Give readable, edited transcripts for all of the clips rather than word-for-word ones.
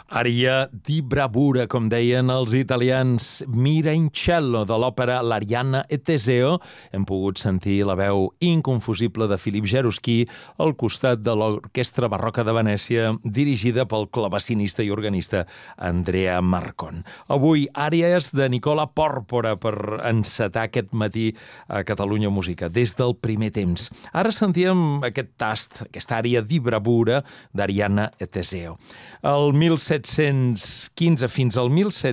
Aria di bravura, com deien els italians, Mira in cielo, de l'òpera L'Arianna e Teseo. Hem pogut sentir la veu inconfusible de Philippe Jaruski al costat de l'Orquestra Barroca de Venècia, dirigida pel clavecinista i organista Andrea Marcon. Avui, àries de Nicola Pòrpora per encetar aquest matí a Catalunya Música, des del primer temps. Ara sentíem aquest tast, aquesta ària di bravura d'Arianna e Teseo. El 1715 fins al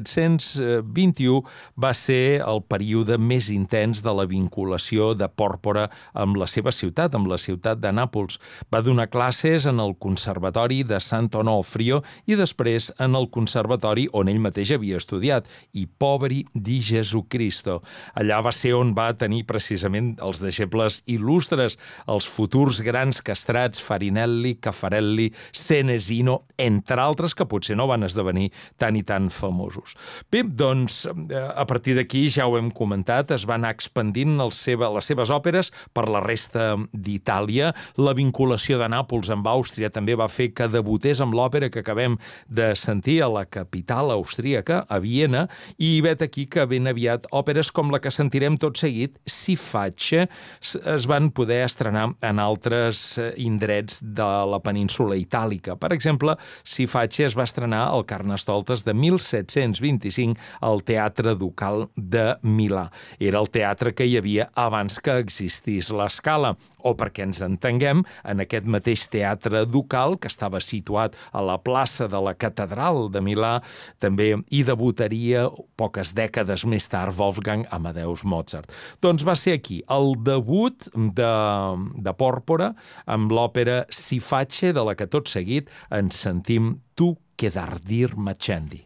1721 va ser el període més intens de la vinculació de Pòrpora amb la seva ciutat, amb la ciutat de Nàpols. Va donar classes en el Conservatori de Sant Onofrio i després en el conservatori on ell mateix havia estudiat, I Poveri di Jesucristo. Allà va ser on va tenir precisament els deixebles il·lustres, els futurs grans castrats Farinelli, Caffarelli, Senesino, entre altres que potser no van esdevenir tan i tan famosos. Bé, doncs, a partir d'aquí, ja ho hem comentat, es van anar expandint les seves òperes per la resta d'Itàlia. La vinculació de Nàpols amb Àustria també va fer que debutés amb l'òpera que acabem de sentir a la capital austríaca, a Viena, i vet aquí que ben aviat òperes com la que sentirem tot seguit, Si Face, es van poder estrenar en altres indrets de la península itàlica. Per exemple, Si Face es va estrenar al Carnestoltes de 1725 al Teatre Ducal de Milà. Era el teatre que hi havia abans que existís la Scala, o perquè ens entenguem, en aquest mateix teatre ducal, que estava situat a la plaça de la Catedral de Milà, també hi debutaria poques dècades més tard Wolfgang Amadeus Mozart. Doncs va ser aquí el debut de Pòrpora amb l'òpera Si Face, de la que tot seguit ens sentim Tu che d'ardir m'accendi.